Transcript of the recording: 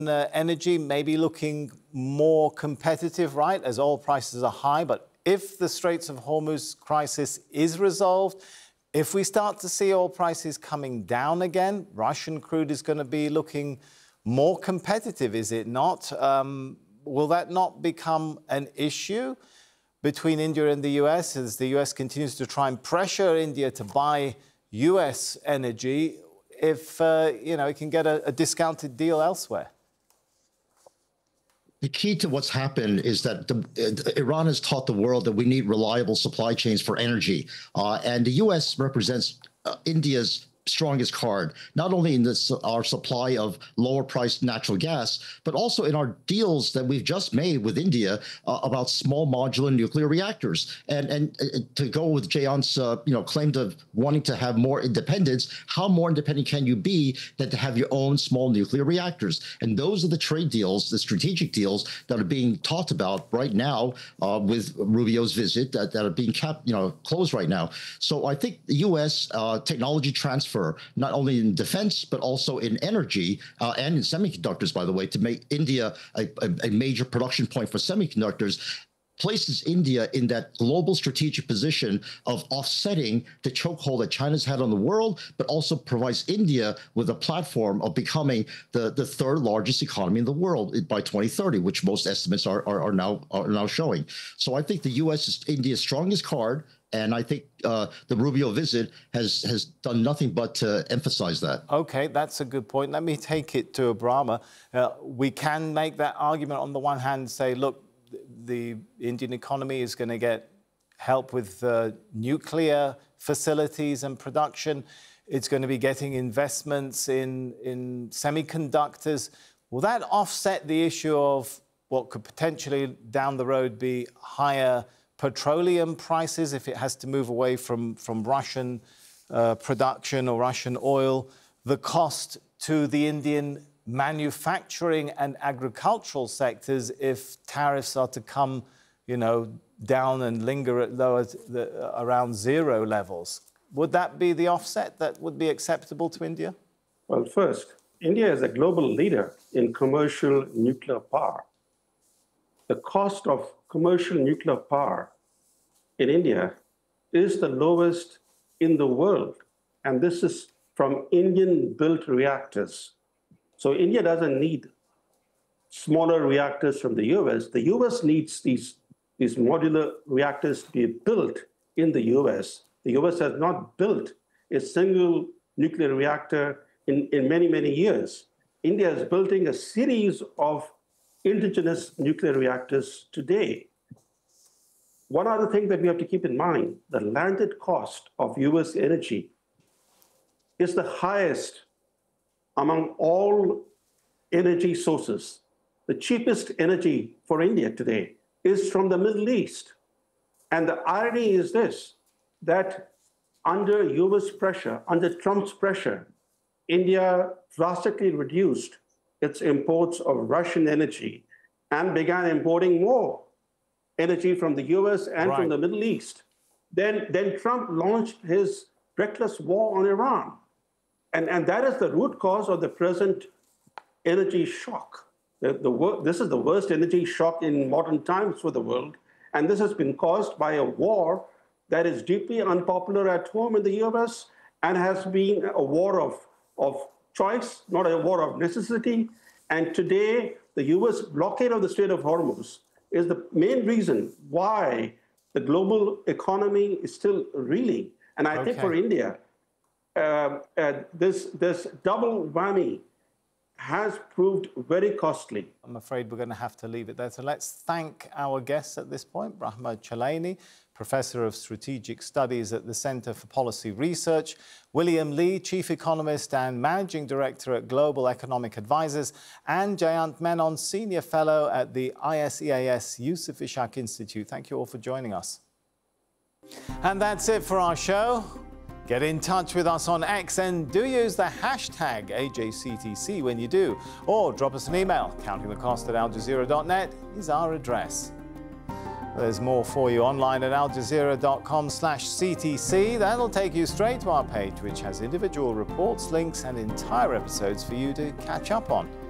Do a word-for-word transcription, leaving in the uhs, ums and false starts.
uh, energy maybe looking more competitive, right, as oil prices are high. But if the Straits of Hormuz crisis is resolved, if we start to see oil prices coming down again, Russian crude is going to be looking more competitive, is it not? Um, will that not become an issue between India and the U S as the U S continues to try and pressure India to buy U S energy if, uh, you know, it can get a, a discounted deal elsewhere? The key to what's happened is that the, uh, Iran has taught the world that we need reliable supply chains for energy. Uh, and the U S represents uh, India's strongest card, not only in this, our supply of lower priced natural gas, but also in our deals that we've just made with India uh, about small modular nuclear reactors. And and uh, to go with Jayant's uh, you know, claim to wanting to have more independence, how more independent can you be than to have your own small nuclear reactors? And those are the trade deals, the strategic deals that are being talked about right now uh, with Rubio's visit that, that are being kept, you know, closed right now. So I think the U S uh, technology transfer, not only in defense, but also in energy uh, and in semiconductors, by the way, to make India a, a, a major production point for semiconductors, places India in that global strategic position of offsetting the chokehold that China's had on the world, but also provides India with a platform of becoming the, the third largest economy in the world by twenty thirty, which most estimates are, are, are, now, are now showing. So I think the U S is India's strongest card. And I think uh, the Rubio visit has, has done nothing but to emphasize that. OK, that's a good point. Let me take it to Abrama. Uh, we can make that argument on the one hand, say, look, the Indian economy is going to get help with uh, nuclear facilities and production. It's going to be getting investments in, in semiconductors. Will that offset the issue of what could potentially down the road be higher petroleum prices if it has to move away from, from Russian uh, production or Russian oil, the cost to the Indian manufacturing and agricultural sectors if tariffs are to come, you know, down and linger at lower, the, around zero levels? Would that be the offset that would be acceptable to India? Well, first, India is a global leader in commercial nuclear power. The cost of commercial nuclear power in India is the lowest in the world. And this is from Indian-built reactors. So India doesn't need smaller reactors from the U S. The U S needs these, these modular reactors to be built in the U S. The U S has not built a single nuclear reactor in, in many, many years. India is building a series of indigenous nuclear reactors today. One other thing that we have to keep in mind, the landed cost of U S energy is the highest among all energy sources. The cheapest energy for India today is from the Middle East. And the irony is this, that under U S pressure, under Trump's pressure, India drastically reduced its imports of Russian energy and began importing more energy from the U S and right. from the Middle East. Then, then Trump launched his reckless war on Iran. And, and that is the root cause of the present energy shock. The, the, this is the worst energy shock in modern times for the world. And this has been caused by a war that is deeply unpopular at home in the U S and has been a war of, of choice, not a war of necessity. And today, the U S blockade of the Strait of Hormuz is the main reason why the global economy is still reeling. And I okay. think for India, uh, uh, this, this double whammy has proved very costly. I'm afraid we're going to have to leave it there. So let's thank our guests at this point, Brahma Chalaini, Professor of Strategic Studies at the Center for Policy Research, William Lee, Chief Economist and Managing Director at Global Economic Advisors, and Jayant Menon, Senior Fellow at the I S E A S Yusuf Ishaq Institute. Thank you all for joining us. And that's it for our show. Get in touch with us on X and do use the hashtag A J C T C when you do, or drop us an email. Counting the cost at al jazeera dot net is our address. There's more for you online at al jazeera dot com slash C T C. That'll take you straight to our page, which has individual reports, links, and entire episodes for you to catch up on.